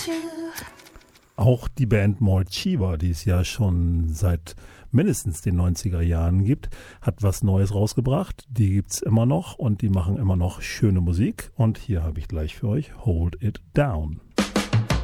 Auch die Band Morcheeba, die es ja schon seit mindestens den 90er Jahren gibt, hat was Neues rausgebracht. Die gibt's immer noch und die machen immer noch schöne Musik. Und hier habe ich gleich für euch Hold It Down.